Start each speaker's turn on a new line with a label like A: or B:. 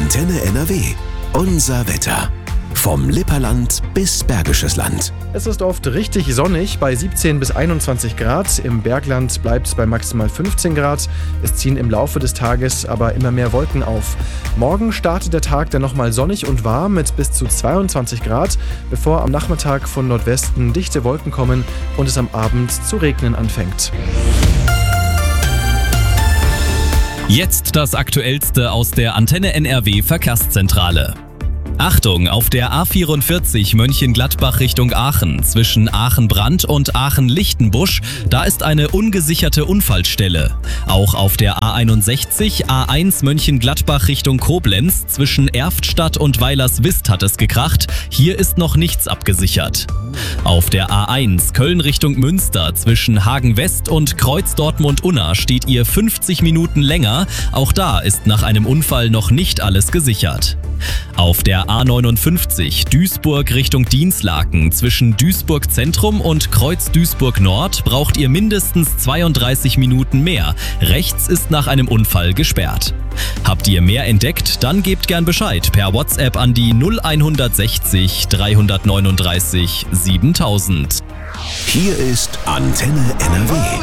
A: Antenne NRW. Unser Wetter. Vom Lipperland bis Bergisches Land.
B: Es ist oft richtig sonnig bei 17 bis 21 Grad. Im Bergland bleibt es bei maximal 15 Grad. Es ziehen im Laufe des Tages aber immer mehr Wolken auf. Morgen startet der Tag dann nochmal sonnig und warm mit bis zu 22 Grad, bevor am Nachmittag von Nordwesten dichte Wolken kommen und es am Abend zu regnen anfängt.
C: Jetzt das Aktuellste aus der Antenne NRW Verkehrszentrale. Achtung, auf der A44 Mönchengladbach Richtung Aachen zwischen Aachen-Brand und Aachen-Lichtenbusch, da ist eine ungesicherte Unfallstelle. Auch auf der A61 A1 Mönchengladbach Richtung Koblenz zwischen Erftstadt und Weilerswist hat es gekracht. Hier ist noch nichts abgesichert. Auf der A1 Köln Richtung Münster zwischen Hagen-West und Kreuz-Dortmund-Unna steht ihr 50 Minuten länger. Auch da ist nach einem Unfall noch nicht alles gesichert. Auf der A59 Duisburg Richtung Dinslaken zwischen Duisburg Zentrum und Kreuz Duisburg Nord braucht ihr mindestens 32 Minuten mehr. Rechts ist nach einem Unfall gesperrt. Habt ihr mehr entdeckt? Dann gebt gern Bescheid per WhatsApp an die 0160 339 7000.
A: Hier ist Antenne NRW.